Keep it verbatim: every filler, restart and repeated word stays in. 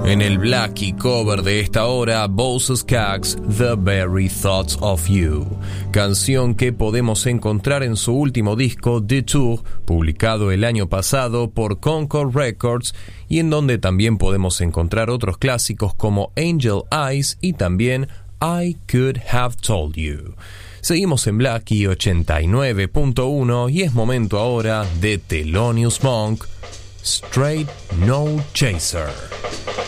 En el Blackie cover de esta hora, Boss Skaggs, The Very Thoughts of You, canción que podemos encontrar en su último disco, The Tour, publicado el año pasado por Concord Records, y en donde también podemos encontrar otros clásicos como Angel Eyes y también I Could Have Told You. Seguimos en Blackie ochenta y nueve punto uno y es momento ahora de Thelonious Monk, Straight No Chaser.